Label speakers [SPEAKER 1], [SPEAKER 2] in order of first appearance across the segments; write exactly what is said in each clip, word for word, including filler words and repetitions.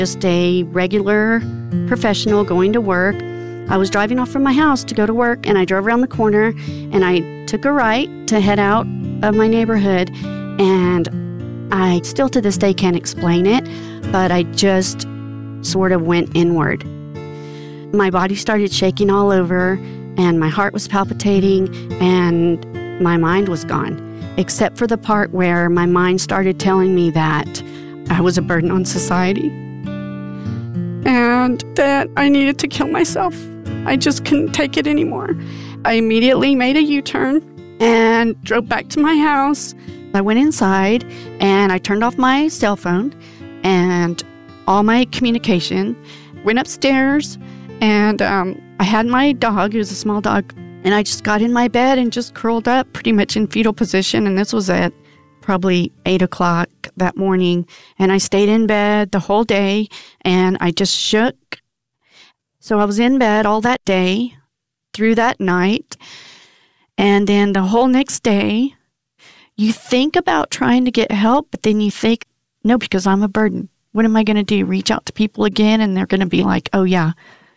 [SPEAKER 1] Just a regular professional going to work. I was driving off from my house to go to work, and I drove around the corner, and I took a right to head out of my neighborhood, and I still to this day can't explain it, but I just sort of went inward. My body started shaking all over, and my heart was palpitating, and my mind was gone, except for the part where my mind started telling me that I was a burden on society and that I needed to kill myself. I just couldn't take it anymore. I immediately made a U-turn and drove back to my house. I went inside and I turned off my cell phone and all my communication, went upstairs, and um, I had my dog. It was a small dog. And I just got in my bed and just curled up pretty much in fetal position. And this was at probably eight o'clock that morning. And I stayed in bed the whole day and I just shook. So I was in bed all that day, through that night. And then the whole next day, you think about trying to get help, but then you think, no, because I'm a burden. What am I going to do? Reach out to people again? And they're going to be like, oh, yeah.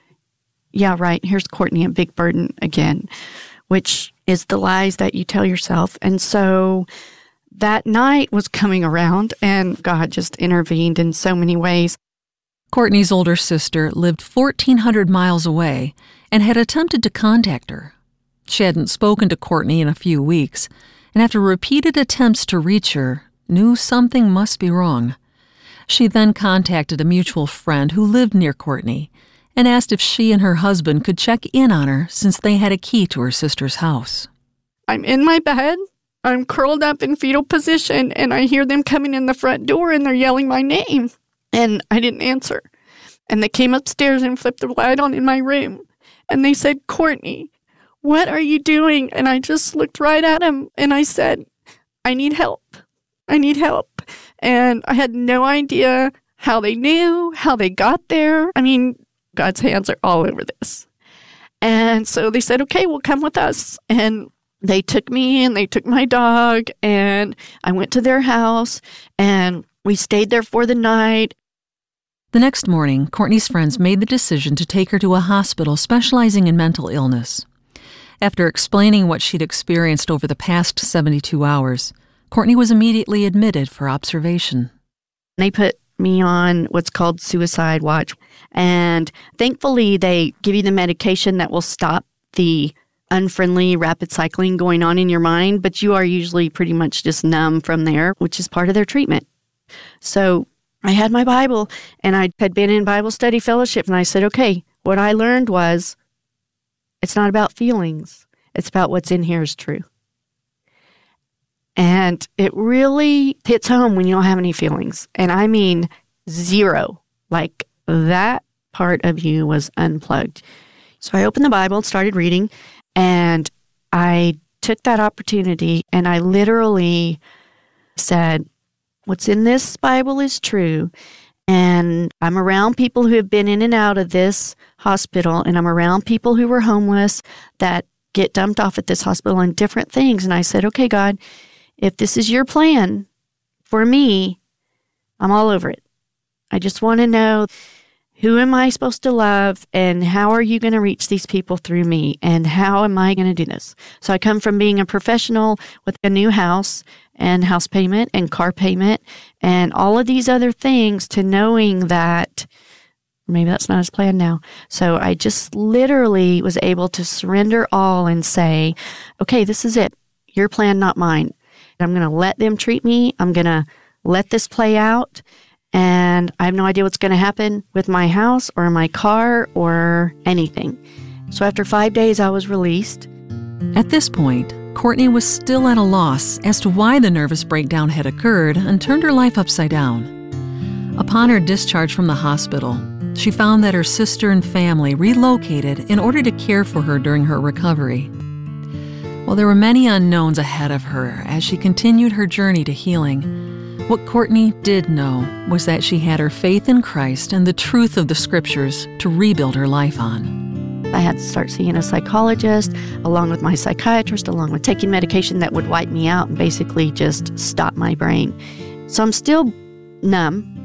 [SPEAKER 1] Yeah, right. Here's Courtney, a big burden again, which is the lies that you tell yourself. And so that night was coming around, and God just intervened in so many ways.
[SPEAKER 2] Courtney's older sister lived fourteen hundred miles away and had attempted to contact her. She hadn't spoken to Courtney in a few weeks, and after repeated attempts to reach her, knew something must be wrong. She then contacted a mutual friend who lived near Courtney and asked if she and her husband could check in on her since they had a key to her sister's house.
[SPEAKER 1] I'm in my bed. I'm curled up in fetal position, and I hear them coming in the front door, and they're yelling my name. And I didn't answer. And they came upstairs and flipped the light on in my room. And they said, Courtney, what are you doing? And I just looked right at them, and I said, I need help. I need help. And I had no idea how they knew, how they got there. I mean, God's hands are all over this. And so they said, okay, well, come with us. And they took me and they took my dog, and I went to their house and we stayed there for the night.
[SPEAKER 2] The next morning, Courtney's friends made the decision to take her to a hospital specializing in mental illness. After explaining what she'd experienced over the past seventy-two hours, Courtney was immediately admitted for observation.
[SPEAKER 1] They put me on what's called suicide watch. And thankfully, they give you the medication that will stop the unfriendly rapid cycling going on in your mind, but you are usually pretty much just numb from there, which is part of their treatment. So I had my Bible, and I had been in Bible study fellowship, and I said, okay, what I learned was it's not about feelings. It's about what's in here is true. And it really hits home when you don't have any feelings. And I mean zero. Like that part of you was unplugged. So I opened the Bible and started reading, and I took that opportunity and I literally said, what's in this Bible is true. And I'm around people who have been in and out of this hospital, and I'm around people who were homeless that get dumped off at this hospital and different things. And I said, okay, God, if this is your plan for me, I'm all over it. I just want to know, who am I supposed to love, and how are you going to reach these people through me, and how am I going to do this? So I come from being a professional with a new house and house payment and car payment and all of these other things to knowing that maybe that's not his plan now. So I just literally was able to surrender all and say, okay, this is it. Your plan, not mine. I'm going to let them treat me. I'm going to let this play out. And I have no idea what's going to happen with my house or my car or anything. So after five days, I was released.
[SPEAKER 2] At this point, Courtney was still at a loss as to why the nervous breakdown had occurred and turned her life upside down. Upon her discharge from the hospital, she found that her sister and family relocated in order to care for her during her recovery. While there were many unknowns ahead of her as she continued her journey to healing, what Courtney did know was that she had her faith in Christ and the truth of the Scriptures to rebuild her life on.
[SPEAKER 1] I had to start seeing a psychologist, along with my psychiatrist, along with taking medication that would wipe me out and basically just stop my brain. So I'm still numb.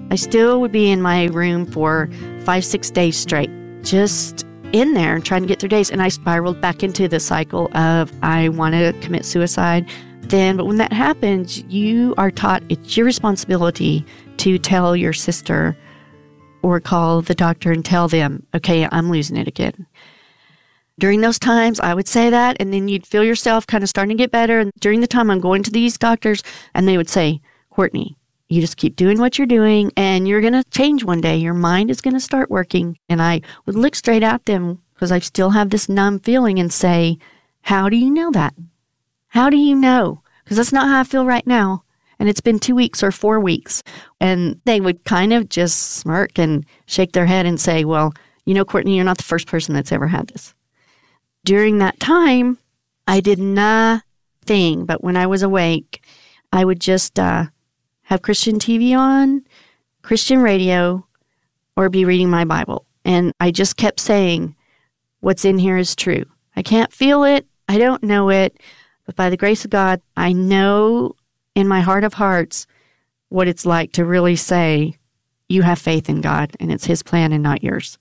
[SPEAKER 1] I still would be in my room for five, six days straight, just in there trying to get through days. And I spiraled back into the cycle of I want to commit suicide. Then, but when that happens, you are taught it's your responsibility to tell your sister or call the doctor and tell them, okay, I'm losing it again. During those times, I would say that, and then you'd feel yourself kind of starting to get better. And during the time I'm going to these doctors, and they would say, Courtney, you just keep doing what you're doing, and you're going to change one day. Your mind is going to start working. And I would look straight at them because I still have this numb feeling and say, how do you know that? How do you know? Because that's not how I feel right now. And it's been two weeks or four weeks. And they would kind of just smirk and shake their head and say, well, you know, Courtney, you're not the first person that's ever had this. During that time, I did nothing. But when I was awake, I would just uh, have Christian T V on, Christian radio, or be reading my Bible. And I just kept saying, what's in here is true. I can't feel it. I don't know it. But by the grace of God, I know in my heart of hearts what it's like to really say, you have faith in God, and it's His plan and not yours.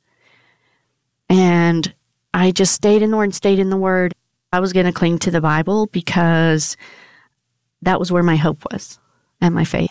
[SPEAKER 1] And I just stayed in the Word and stayed in the Word. I was going to cling to the Bible because that was where my hope was and my faith.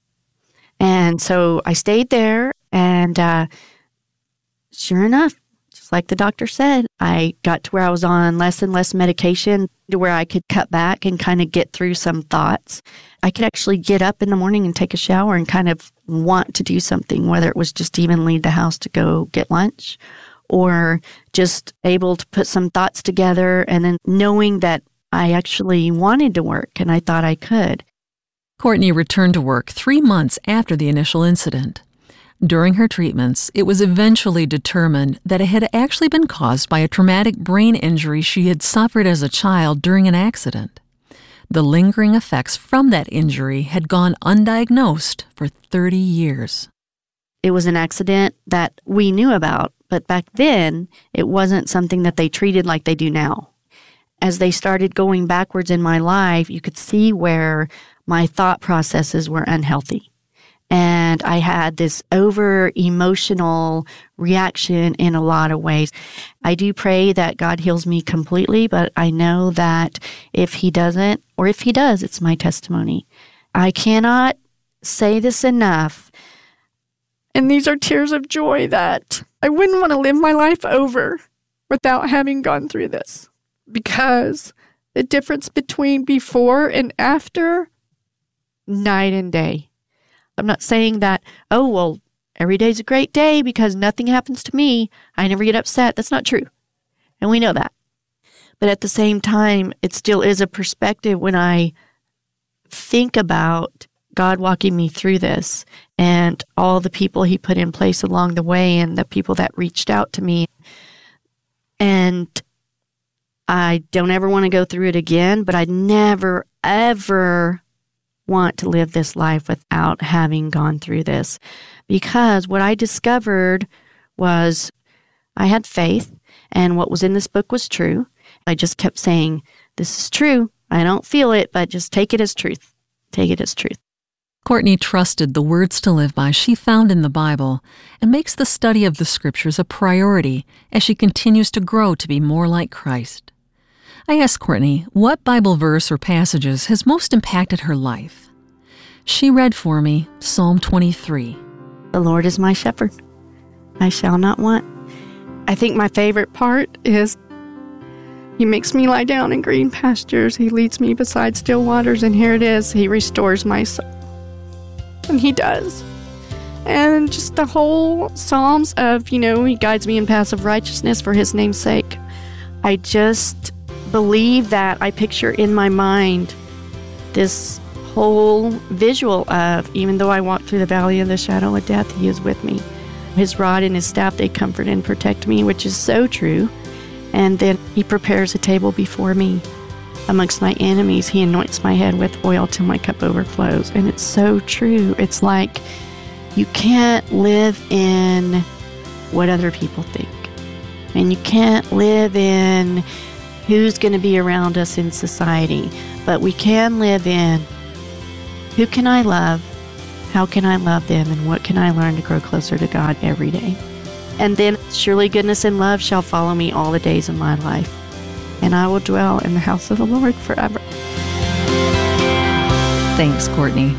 [SPEAKER 1] And so I stayed there, and uh, sure enough, just like the doctor said, I got to where I was on less and less medication to where I could cut back and kind of get through some thoughts. I could actually get up in the morning and take a shower and kind of want to do something, whether it was just even leave the house to go get lunch or just able to put some thoughts together and then knowing that I actually wanted to work and I thought I could.
[SPEAKER 2] Courtney returned to work three months after the initial incident. During her treatments, it was eventually determined that it had actually been caused by a traumatic brain injury she had suffered as a child during an accident. The lingering effects from that injury had gone undiagnosed for thirty years.
[SPEAKER 1] It was an accident that we knew about, but back then, it wasn't something that they treated like they do now. As they started going backwards in my life, you could see where my thought processes were unhealthy. And I had this over-emotional reaction in a lot of ways. I do pray that God heals me completely, but I know that if He doesn't, or if He does, it's my testimony. I cannot say this enough. And these are tears of joy that I wouldn't want to live my life over without having gone through this. Because the difference between before and after, night and day. I'm not saying that, oh, well, every day's a great day because nothing happens to me. I never get upset. That's not true. And we know that. But at the same time, it still is a perspective when I think about God walking me through this and all the people He put in place along the way and the people that reached out to me. And I don't ever want to go through it again, but I never, ever want to live this life without having gone through this. Because what I discovered was I had faith, and what was in this book was true. I just kept saying, this is true. I don't feel it, but just take it as truth. Take it as truth.
[SPEAKER 2] Courtney trusted the words to live by she found in the Bible and makes the study of the Scriptures a priority as she continues to grow to be more like Christ. I asked Courtney what Bible verse or passages has most impacted her life. She read for me Psalm twenty-three.
[SPEAKER 1] The Lord is my shepherd. I shall not want. I think my favorite part is He makes me lie down in green pastures. He leads me beside still waters. And here it is. He restores my soul. And He does. And just the whole Psalms of, you know, He guides me in paths of righteousness for His name's sake. I just believe that I picture in my mind this whole visual of, even though I walk through the valley of the shadow of death, He is with me. His rod and His staff, they comfort and protect me, which is so true. And then He prepares a table before me amongst my enemies. He anoints my head with oil till my cup overflows. And it's so true. It's like you can't live in what other people think. And you can't live in who's going to be around us in society. But we can live in who can I love How can I love them, and what can I learn to grow closer to God every day? And then surely goodness and love shall follow me all the days of my life, and I will dwell in the house of the Lord forever.
[SPEAKER 2] Thanks, Courtney.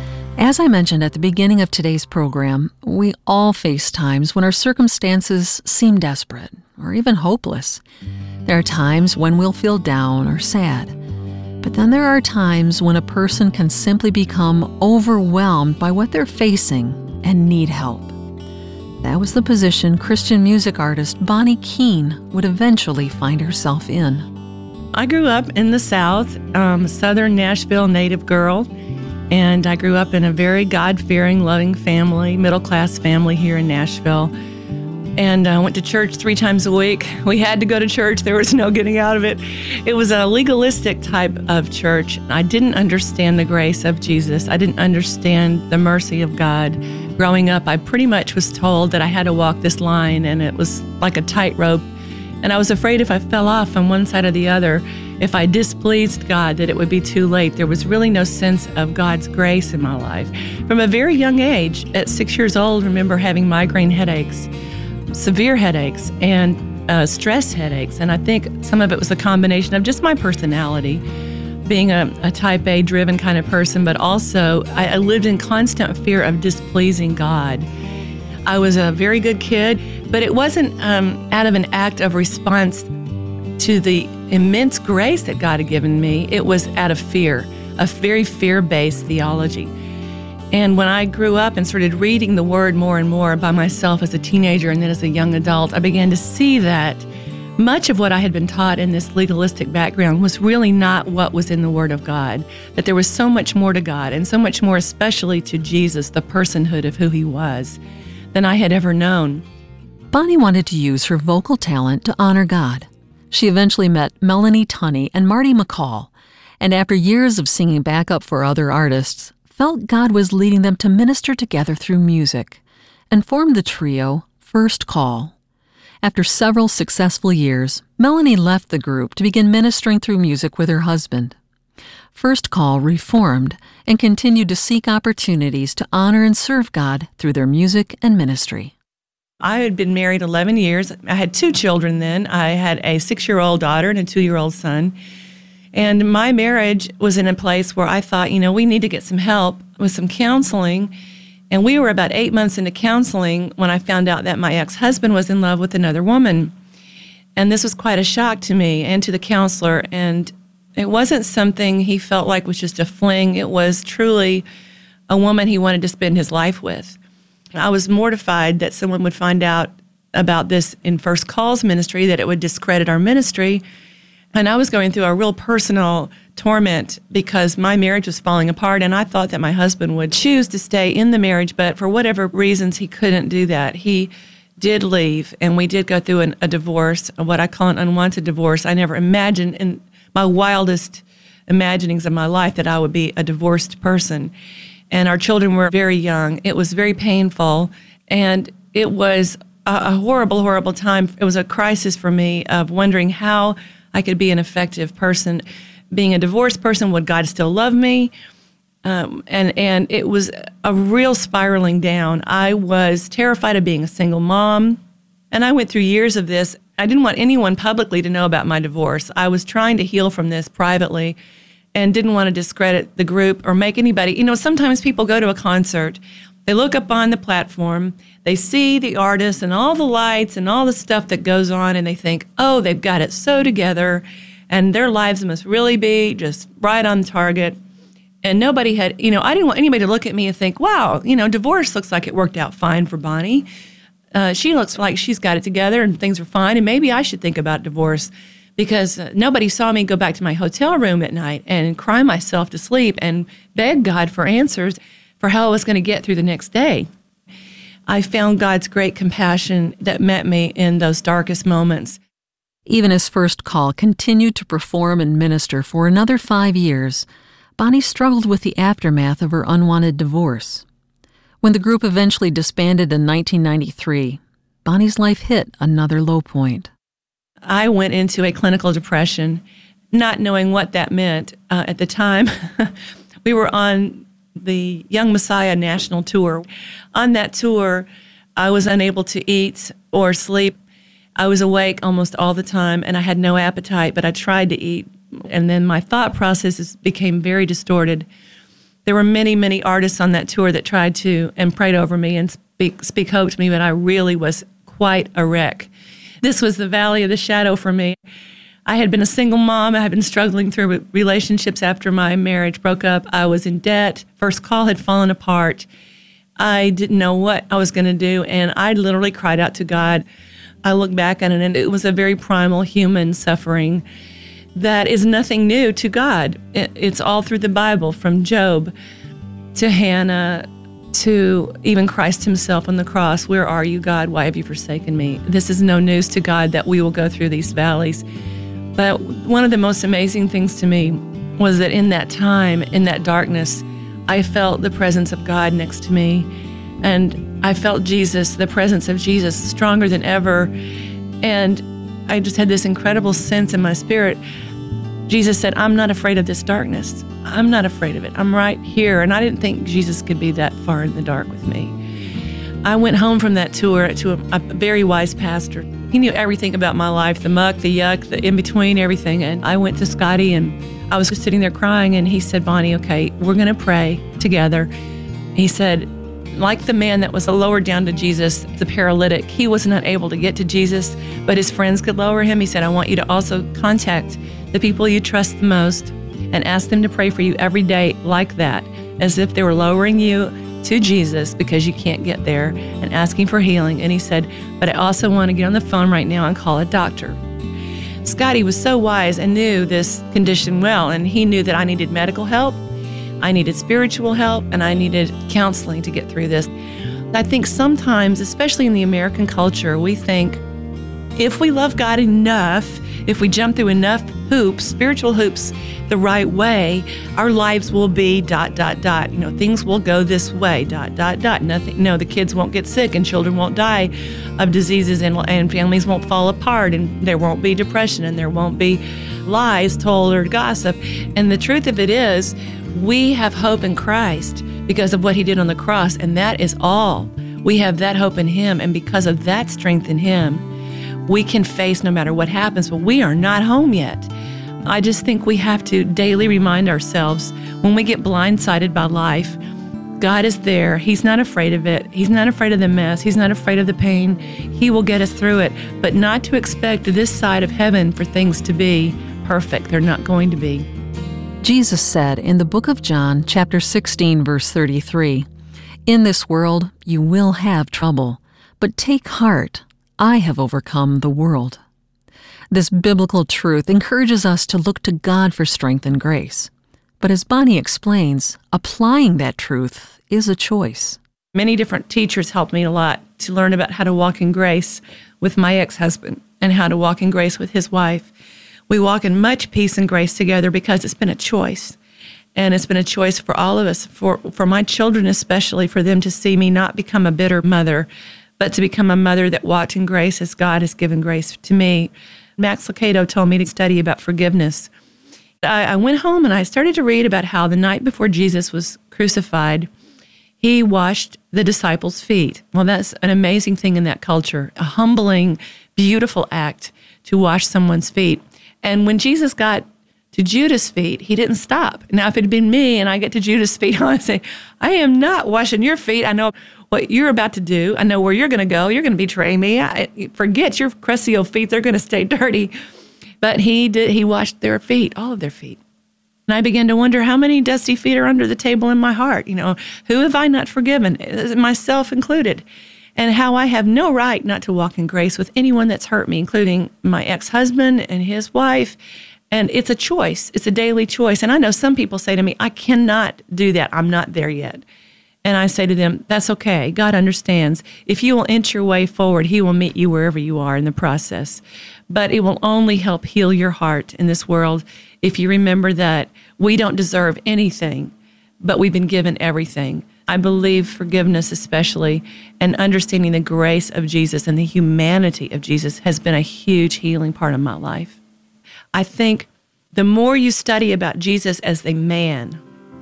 [SPEAKER 2] As I mentioned at the beginning of today's program, we all face times when our circumstances seem desperate or even hopeless. There are times when we'll feel down or sad. But then there are times when a person can simply become overwhelmed by what they're facing and need help. That was the position Christian music artist Bonnie Keene would eventually find herself in.
[SPEAKER 3] I grew up in the South, um, southern Nashville native girl, and I grew up in a very God-fearing, loving family, middle-class family here in Nashville. And I went to church three times a week. We had to go to church. There was no getting out of it. It was a legalistic type of church. I didn't understand the grace of Jesus. I didn't understand the mercy of God. Growing up, I pretty much was told that I had to walk this line, and it was like a tightrope. And I was afraid if I fell off on one side or the other, if I displeased God, that it would be too late. There was really no sense of God's grace in my life. From a very young age, at six years old, I remember having migraine headaches, severe headaches, and uh, stress headaches. And I think some of it was a combination of just my personality, being a, a type A driven kind of person, but also I, I lived in constant fear of displeasing God. I was a very good kid, but it wasn't um, out of an act of response to the immense grace that God had given me. It was out of fear, a very fear-based theology. And when I grew up and started reading the Word more and more by myself as a teenager and then as a young adult, I began to see that much of what I had been taught in this legalistic background was really not what was in the Word of God, that there was so much more to God, and so much more especially to Jesus, the personhood of who He was, than I had ever known.
[SPEAKER 2] Bonnie wanted to use her vocal talent to honor God. She eventually met Melanie Tunney and Marty McCall, and after years of singing backup for other artists, felt God was leading them to minister together through music, and formed the trio First Call. After several successful years, Melanie left the group to begin ministering through music with her husband. First Call reformed and continued to seek opportunities to honor and serve God through their music and ministry.
[SPEAKER 3] I had been married eleven years. I had two children then. I had a six-year-old daughter and a two-year-old son. And my marriage was in a place where I thought, you know, we need to get some help with some counseling. And we were about eight months into counseling when I found out that my ex-husband was in love with another woman. And this was quite a shock to me and to the counselor. And it wasn't something he felt like was just a fling. It was truly a woman he wanted to spend his life with. I was mortified that someone would find out about this in First Call's ministry, that it would discredit our ministry. And I was going through a real personal torment because my marriage was falling apart, and I thought that my husband would choose to stay in the marriage, but for whatever reasons, he couldn't do that. He did leave, and we did go through an, a divorce, what I call an unwanted divorce. I never imagined in my wildest imaginings of my life that I would be a divorced person. And our children were very young. It was very painful, and it was a, a horrible, horrible time. It was a crisis for me of wondering how I could be an effective person. Being a divorced person, would God still love me? Um, and, and it was a real spiraling down. I was terrified of being a single mom, and I went through years of this. I didn't want anyone publicly to know about my divorce. I was trying to heal from this privately and didn't want to discredit the group or make anybody. You know, sometimes people go to a concert, they look up on the platform, they see the artist and all the lights and all the stuff that goes on, and they think, oh, they've got it so together, and their lives must really be just right on target. And nobody had, you know, I didn't want anybody to look at me and think, wow, you know, divorce looks like it worked out fine for Bonnie. Uh, she looks like she's got it together and things are fine, and maybe I should think about divorce. Because uh, nobody saw me go back to my hotel room at night and cry myself to sleep and beg God for answers for how I was going to get through the next day. I found God's great compassion that met me in those darkest moments.
[SPEAKER 2] Even as First Call continued to perform and minister for another five years, Bonnie struggled with the aftermath of her unwanted divorce. When the group eventually disbanded in nineteen ninety-three, Bonnie's life hit another low point.
[SPEAKER 3] I went into a clinical depression, not knowing what that meant uh, at the time. We were on the Young Messiah National Tour. On that tour, I was unable to eat or sleep. I was awake almost all the time, and I had no appetite, but I tried to eat. And then my thought processes became very distorted. There were many, many artists on that tour that tried to and prayed over me and speak, speak hope to me, but I really was quite a wreck. This was the valley of the shadow for me. I had been a single mom. I had been struggling through relationships after my marriage broke up. I was in debt. First Call had fallen apart. I didn't know what I was going to do, and I literally cried out to God. I look back on it, and it was a very primal human suffering that is nothing new to God. It's all through the Bible, from Job to Hannah to even Christ himself on the cross. Where are you, God? Why have you forsaken me? This is no news to God that we will go through these valleys. But one of the most amazing things to me was that in that time, in that darkness, I felt the presence of God next to me. And I felt Jesus, the presence of Jesus, stronger than ever. And I just had this incredible sense in my spirit. Jesus said, I'm not afraid of this darkness. I'm not afraid of it. I'm right here. And I didn't think Jesus could be that far in the dark with me. I went home from that tour to a, a very wise pastor. He knew everything about my life, the muck, the yuck, the in-between, everything. And I went to Scotty, and I was just sitting there crying, and he said, Bonnie, okay, we're going to pray together. He said, like the man that was lowered down to Jesus, the paralytic, he was not able to get to Jesus, but his friends could lower him. He said, I want you to also contact the people you trust the most and ask them to pray for you every day like that, as if they were lowering you to Jesus because you can't get there, and asking for healing. And he said, but I also want to get on the phone right now and call a doctor. Scotty was so wise and knew this condition well, and he knew that I needed medical help, I needed spiritual help, and I needed counseling to get through this. I think sometimes, especially in the American culture, we think if we love God enough, if we jump through enough hoops, spiritual hoops, the right way, our lives will be dot, dot, dot. You know, things will go this way, dot, dot, dot. Nothing, no, the kids won't get sick, and children won't die of diseases, and, and families won't fall apart, and there won't be depression, and there won't be lies told or gossip. And the truth of it is, we have hope in Christ because of what he did on the cross, and that is all. We have that hope in him, and because of that strength in him, we can face no matter what happens, but we are not home yet. I just think we have to daily remind ourselves when we get blindsided by life, God is there. He's not afraid of it. He's not afraid of the mess. He's not afraid of the pain. He will get us through it, but not to expect this side of heaven for things to be perfect. They're not going to be.
[SPEAKER 2] Jesus said in the book of John, chapter sixteen, verse thirty-three, "In this world you will have trouble, but take heart, I have overcome the world." This biblical truth encourages us to look to God for strength and grace. But as Bonnie explains, applying that truth is a choice.
[SPEAKER 3] Many different teachers helped me a lot to learn about how to walk in grace with my ex-husband and how to walk in grace with his wife. We walk in much peace and grace together because it's been a choice. And it's been a choice for all of us, for, for my children especially, for them to see me not become a bitter mother, but to become a mother that walked in grace as God has given grace to me. Max Lucado told me to study about forgiveness. I, I went home and I started to read about how the night before Jesus was crucified, he washed the disciples' feet. Well, that's an amazing thing in that culture, a humbling, beautiful act to wash someone's feet. And when Jesus got to Judas' feet, he didn't stop. Now, if it had been me and I get to Judas' feet, I would say, I am not washing your feet. I know what you're about to do. I know where you're going to go. You're going to betray me. I, forget your crusty old feet. They're going to stay dirty. But he did. He washed their feet, all of their feet. And I began to wonder how many dusty feet are under the table in my heart. You know, who have I not forgiven, myself included? And how I have no right not to walk in grace with anyone that's hurt me, including my ex-husband and his wife. And it's a choice. It's a daily choice. And I know some people say to me, I cannot do that. I'm not there yet. And I say to them, that's okay. God understands. If you will inch your way forward, he will meet you wherever you are in the process. But it will only help heal your heart in this world if you remember that we don't deserve anything, but we've been given everything. I believe forgiveness especially, and understanding the grace of Jesus and the humanity of Jesus has been a huge healing part of my life. I think the more you study about Jesus as the man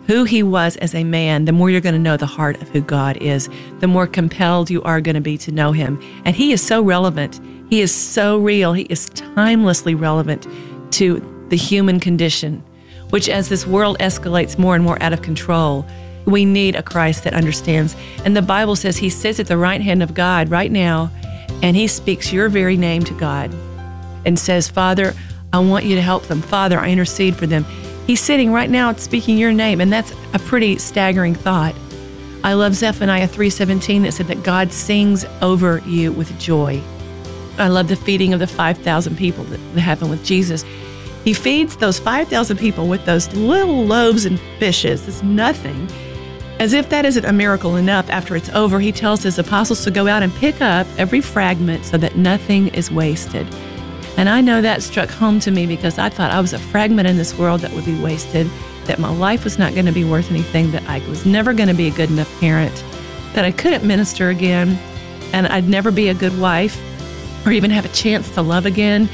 [SPEAKER 3] who he was as a man, the more you're going to know the heart of who God is, the more compelled you are going to be to know him. And he is so relevant. He is so real. He is timelessly relevant to the human condition, which as this world escalates more and more out of control, we need a Christ that understands. And the Bible says he sits at the right hand of God right now, and he speaks your very name to God and says, Father, I want you to help them. Father, I intercede for them. He's sitting right now speaking your name, and that's a pretty staggering thought. I love Zephaniah three seventeen that said that God sings over you with joy. I love the feeding of the five thousand people that, that happened with Jesus. He feeds those five thousand people with those little loaves and fishes. It's nothing. As if that isn't a miracle enough, after it's over, he tells his apostles to go out and pick up every fragment so that nothing is wasted. And I know that struck home to me because I thought I was a fragment in this world that would be wasted, that my life was not going to be worth anything, that I was never going to be a good enough parent, that I couldn't minister again, and I'd never be a good wife or even have a chance to love again.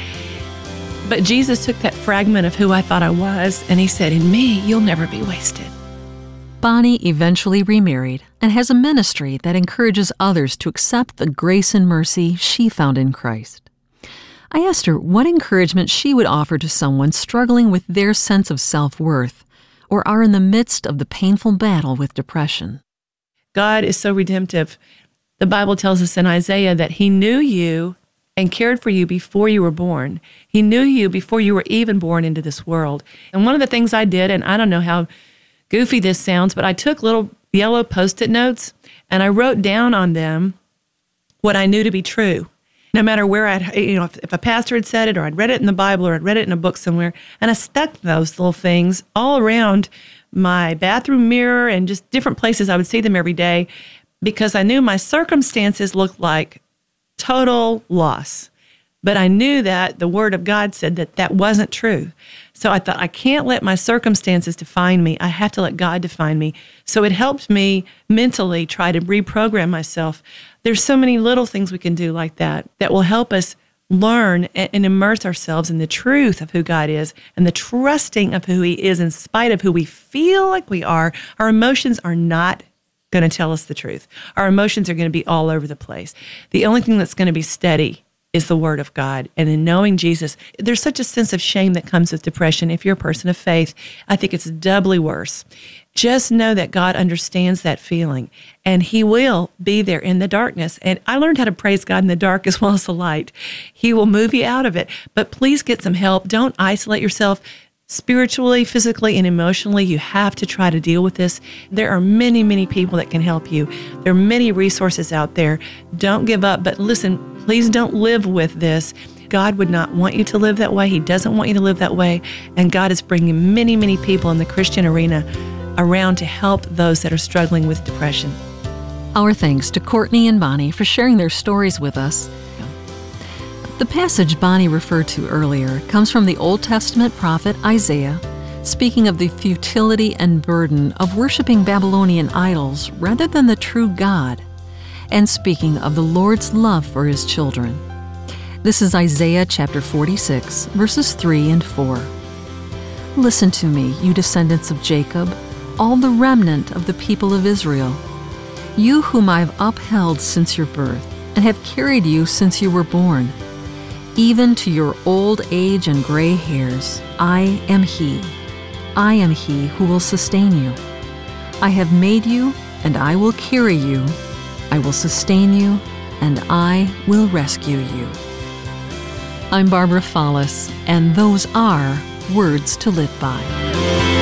[SPEAKER 3] But Jesus took that fragment of who I thought I was, and he said, in me, you'll never be wasted.
[SPEAKER 2] Bonnie eventually remarried and has a ministry that encourages others to accept the grace and mercy she found in Christ. I asked her what encouragement she would offer to someone struggling with their sense of self-worth or are in the midst of the painful battle with depression.
[SPEAKER 3] God is so redemptive. The Bible tells us in Isaiah that he knew you and cared for you before you were born. He knew you before you were even born into this world. And one of the things I did, and I don't know how goofy this sounds, but I took little yellow Post-it notes and I wrote down on them what I knew to be true. No matter where I'd, you know, if, if a pastor had said it or I'd read it in the Bible or I'd read it in a book somewhere, and I stuck those little things all around my bathroom mirror and just different places. I would see them every day because I knew my circumstances looked like total loss. But I knew that the Word of God said that that wasn't true. So I thought, I can't let my circumstances define me. I have to let God define me. So it helped me mentally try to reprogram myself. There's so many little things we can do like that that will help us learn and immerse ourselves in the truth of who God is and the trusting of who he is in spite of who we feel like we are. Our emotions are not going to tell us the truth. Our emotions are going to be all over the place. The only thing that's going to be steady is the Word of God. And in knowing Jesus, there's such a sense of shame that comes with depression. If you're a person of faith, I think it's doubly worse. Just know that God understands that feeling, and he will be there in the darkness. And I learned how to praise God in the dark as well as the light. He will move you out of it. But please get some help. Don't isolate yourself. Spiritually, physically, and emotionally, you have to try to deal with this. There are many, many people that can help you. There are many resources out there. Don't give up. But listen, please don't live with this. God would not want you to live that way. He doesn't want you to live that way. And God is bringing many, many people in the Christian arena around to help those that are struggling with depression.
[SPEAKER 2] Our thanks to Courtney and Bonnie for sharing their stories with us. The passage Bonnie referred to earlier comes from the Old Testament prophet Isaiah, speaking of the futility and burden of worshiping Babylonian idols rather than the true God, and speaking of the Lord's love for his children. This is Isaiah chapter forty-six, verses three and four. Listen to me, you descendants of Jacob, all the remnant of the people of Israel, you whom I've upheld since your birth, and have carried you since you were born. Even to your old age and gray hairs, I am he. I am he who will sustain you. I have made you, and I will carry you. I will sustain you, and I will rescue you. I'm Barbara Follis, and those are words to live by.